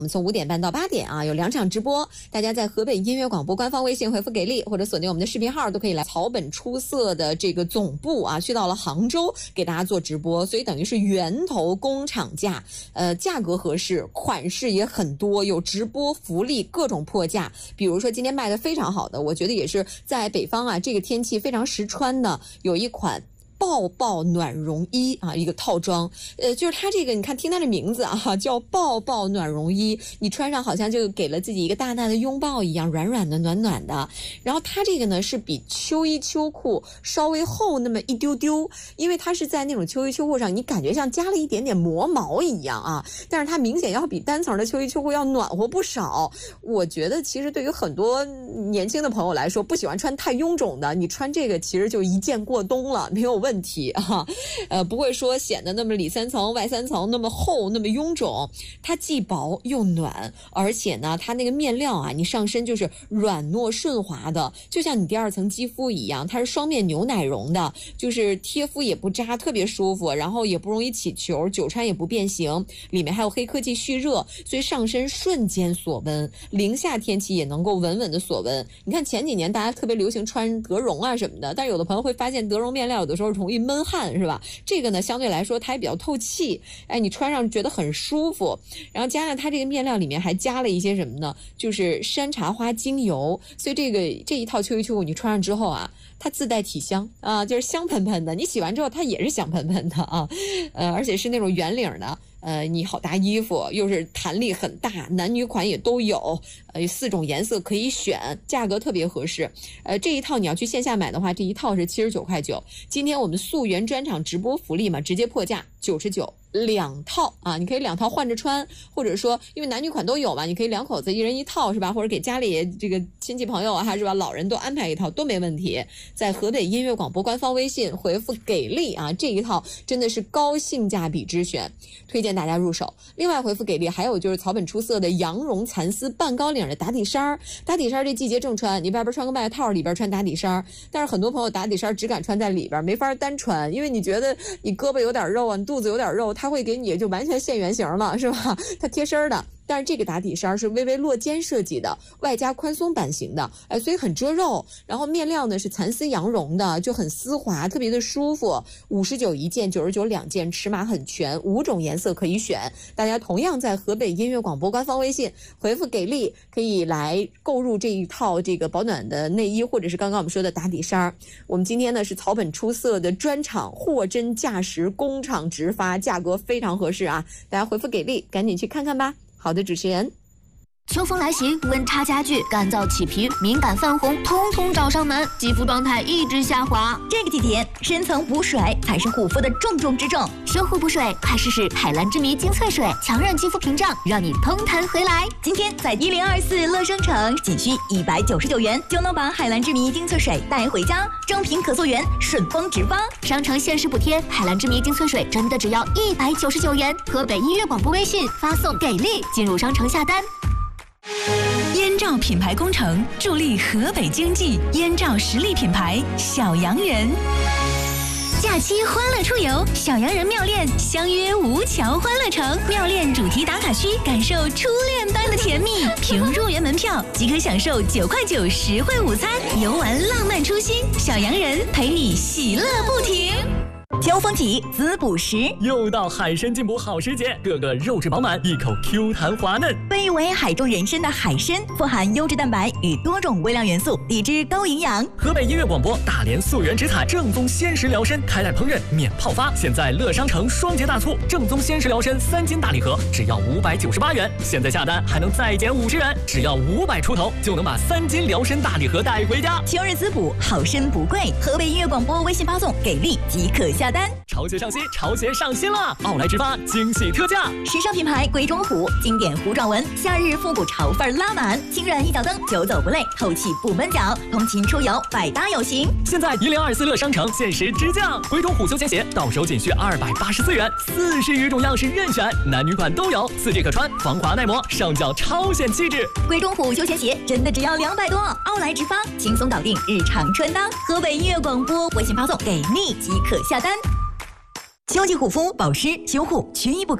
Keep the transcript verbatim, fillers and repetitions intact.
我们从五点半到八点啊，有两场直播，大家在河北音乐广播官方微信回复给力，或者锁定我们的视频号，都可以来草本出色的这个总部啊，去到了杭州给大家做直播，所以等于是源头工厂价，呃，价格合适，款式也很多，有直播福利，各种破价。比如说今天卖的非常好的，我觉得也是在北方啊，这个天气非常实穿的，有一款抱抱暖绒衣啊，一个套装，呃，就是它这个，你看听它的名字啊，叫抱抱暖绒衣，你穿上好像就给了自己一个大大的拥抱一样，软软的、暖暖的。然后它这个呢是比秋衣秋裤稍微厚那么一丢丢，因为它是在那种秋衣秋裤上，你感觉像加了一点点磨毛一样啊，但是它明显要比单层的秋衣秋裤要暖和不少。我觉得其实对于很多年轻的朋友来说，不喜欢穿太臃肿的，你穿这个其实就一件过冬了，没有问题。问题啊，呃，不会说显得那么里三层外三层那么厚那么臃肿，它既薄又暖，而且呢，它那个面料啊，你上身就是软糯顺滑的，就像你第二层肌肤一样，它是双面牛奶绒的，就是贴肤也不扎，特别舒服，然后也不容易起球，久穿也不变形，里面还有黑科技蓄热，所以上身瞬间锁温，零下天气也能够稳稳的锁温。你看前几年大家特别流行穿德绒啊什么的，但是有的朋友会发现德绒面料有的时候容易闷汗，是吧？这个呢相对来说它也比较透气，哎，你穿上觉得很舒服。然后加上它这个面料里面还加了一些什么呢？就是山茶花精油，所以这个这一套秋衣秋裤你穿上之后啊，它自带体香啊，就是香喷喷的。你洗完之后它也是香喷喷的啊，呃，而且是那种圆领的。呃，你好搭衣服，又是弹力很大，男女款也都有，呃，四种颜色可以选，价格特别合适。呃，这一套你要去线下买的话，这一套是七十九块九。今天我们溯源专场直播福利嘛，直接破价九十九。两套啊，你可以两套换着穿，或者说因为男女款都有嘛，你可以两口子一人一套是吧？或者给家里这个亲戚朋友啊是吧，老人都安排一套都没问题。在河北音乐广播官方微信回复给力啊，这一套真的是高性价比之选，推荐大家入手。另外回复给力，还有就是草本出色的羊绒蚕丝半高领的打底衫，打底衫这季节正穿，你外边穿个外套，里边穿打底衫，但是很多朋友打底衫只敢穿在里边，没法单穿，因为你觉得你胳膊有点肉啊，你肚子有点肉，它会给你就完全现原形了，是吧？它贴身的。但是这个打底衫是微微落肩设计的，外加宽松版型的，哎，所以很遮肉。然后面料呢是蚕丝羊绒的，就很丝滑，特别的舒服。五十九一件，九十九两件，尺码很全，五种颜色可以选。大家同样在河北音乐广播官方微信回复给力，可以来购入这一套这个保暖的内衣，或者是刚刚我们说的打底衫。我们今天呢是草本出色的专场，货真价实，工厂直发，价格非常合适啊！大家回复给力，赶紧去看看吧。好的，主持人。 秋风来袭，温差加剧，干燥起皮、敏感泛红，通通找上门，肌肤状态一直下滑。 这个季节，深层补水才是护肤的重中之重。 修护补水，快试试海蓝之谜精粹水，强韧肌肤屏障，让你通弹回来。 今天在一零二四乐商城，仅需一百九十九元就能把海蓝之谜精粹水带回家，正品可溯源，顺丰直发。 商城限时补贴，海蓝之谜精粹水真的只要一百九十九元。河北音乐广播微信发送给力，进入商城下单。 燕赵品牌工程助力河北经济，燕赵实力品牌小洋人。假期欢乐出游，小洋人妙恋相约吴桥欢乐城，妙恋主题打卡区，感受初恋般的甜蜜。凭入园门票即可享受九块九实惠午餐，游玩浪漫初心，小洋人陪你喜乐不停。 秋风起，滋补时， 又到海参进补好时节，个个肉质饱满，一口 Q 弹滑嫩。 被誉为海中人参的海参，富含优质蛋白与多种微量元素，抵制高营养。 河北音乐广播大连溯源直采正宗鲜食疗参，开袋烹饪免泡发。现在乐商城双节大促，正宗鲜食疗参三斤大礼盒只要五百九十八元，现在下单还能再减五十元，只要五百出头就能把三斤疗参大礼盒带回家。 秋日滋补，好参不贵。河北音乐广播微信发送给力即可下单。 潮鞋上新，潮鞋上新了！奥莱直发惊喜特价， 时尚品牌鬼冢虎，经典糊状纹，夏日复古潮范拉满，轻软一脚蹬，久走不累，透气不闷脚，通勤出游百搭有型。 现在一零二四乐商城限时直降，鬼冢虎休闲鞋到手仅需二百八十四元，四十余种样式任选，男女款都有，四季可穿，防滑耐磨，上脚超显气质。 鬼冢虎休闲鞋真的只要两百多，奥莱直发轻松搞定日常穿搭。河北音乐广播微信发送给力即可下单。秋季护肤保湿修护缺一不可。